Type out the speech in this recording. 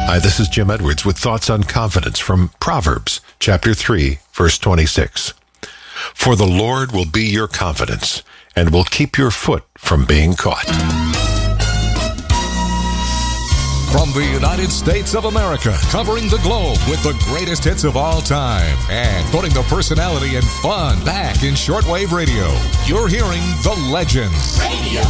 Hi, this is Jim Edwards with thoughts on confidence from Proverbs chapter 3, verse 26. For the Lord will be your confidence and will keep your foot from being caught. From the United States of America, covering the globe with the greatest hits of all time and putting the personality and fun back in shortwave radio, you're hearing The Legends. Radio